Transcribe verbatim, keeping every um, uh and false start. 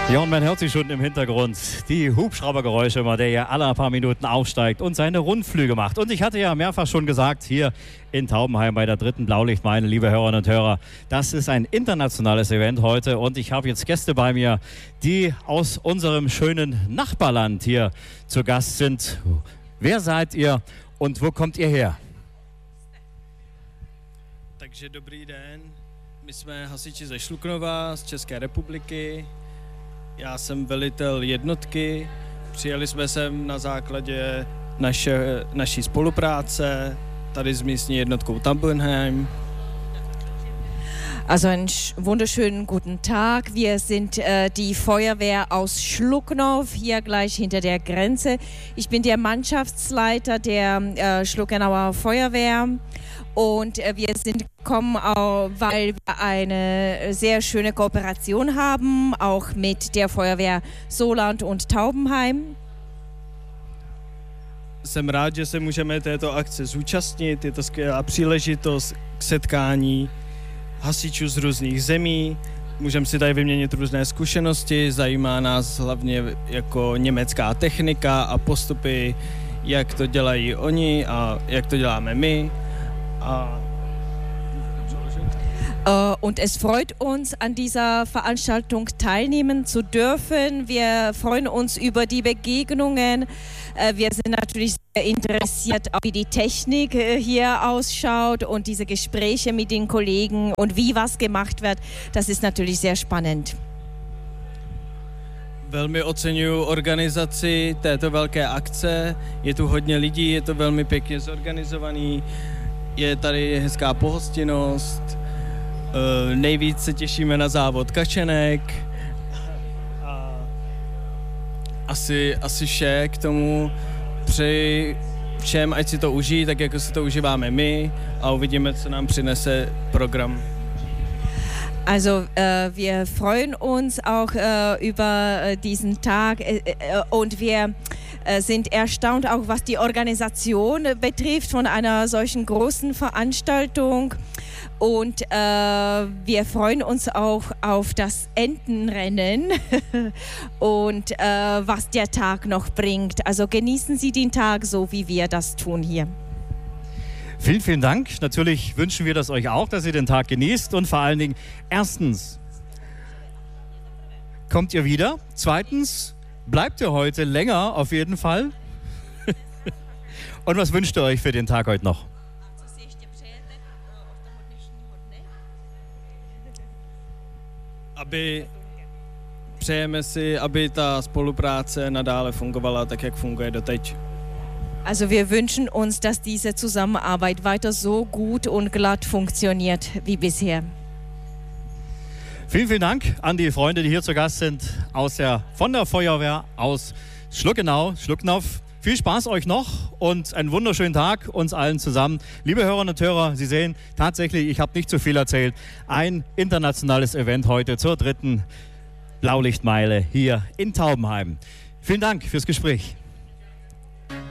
Ja, und man hört sie schon im Hintergrund, die Hubschraubergeräusche, mal der ja alle paar Minuten aufsteigt und seine Rundflüge macht. Und ich hatte ja mehrfach schon gesagt, hier in Taubenheim bei der dritten Blaulichtmeile, liebe Hörerinnen und Hörer, das ist ein internationales Event heute und ich habe jetzt Gäste bei mir, die aus unserem schönen Nachbarland hier zu Gast sind. Wer seid ihr und wo kommt ihr her? Takže dobrý den, my jsme hasiči ze Šluknova, z České republiky. Já jsem velitel jednotky, přijeli jsme sem na základě naše, naší spolupráce, tady s místní jednotkou Taubenheim. Also einen wunderschönen guten Tag. Wir sind äh, die Feuerwehr aus Schlucknow, hier gleich hinter der Grenze. Ich bin der Mannschaftsleiter der äh, Schluckenauer Feuerwehr und äh, wir sind gekommen, auch, weil wir eine sehr schöne Kooperation haben, auch mit der Feuerwehr Soland und Taubenheim. Jsem rád, že se můžeme této akce zúčastnit, je to skvělá příležitost k setkání hasičů z různých zemí, můžeme si tady vyměnit různé zkušenosti, zajímá nás hlavně jako německá technika a postupy, jak to dělají oni a jak to děláme my. A Und es freut uns, an dieser Veranstaltung teilnehmen zu dürfen. Wir freuen uns über die Begegnungen. Wir sind natürlich sehr interessiert, wie die Technik hier ausschaut und diese Gespräche mit den Kollegen und wie was gemacht wird. Das ist natürlich sehr spannend. Velmi oceňuji organizaci této velké akce. Je tu hodně lidí, je to velmi pěkně zorganizovaný. Je tady hezká pohostinnost. Uh, nejvíc se těšíme na závod kačenek a asi, asi vše k tomu. Přeji všem, ať si to užijí, tak jako si to užíváme my a uvidíme, co nám přinese program. Also äh, wir freuen uns auch äh, über äh, diesen Tag äh, äh, und wir äh, sind erstaunt auch, was die Organisation betrifft von einer solchen großen Veranstaltung. Und äh, wir freuen uns auch auf das Entenrennen und äh, was der Tag noch bringt. Also genießen Sie den Tag so, wie wir das tun hier. Vielen, vielen Dank. Natürlich wünschen wir das euch auch, dass ihr den Tag genießt. Und vor allen Dingen, erstens, kommt ihr wieder? Zweitens, bleibt ihr heute länger auf jeden Fall? Und was wünscht ihr euch für den Tag heute noch? Aby přejeme si, aby ta spolupráce nadále fungovala tak, jak funguje doteď. Also wir wünschen uns, dass diese Zusammenarbeit weiter so gut und glatt funktioniert wie bisher. Vielen, vielen Dank an die Freunde, die hier zu Gast sind aus der, von der Feuerwehr aus Schluckenau, Schlucknow. Viel Spaß euch noch und einen wunderschönen Tag uns allen zusammen. Liebe Hörerinnen und Hörer, Sie sehen tatsächlich, ich habe nicht zu viel erzählt, ein internationales Event heute zur dritten Blaulichtmeile hier in Taubenheim. Vielen Dank fürs Gespräch.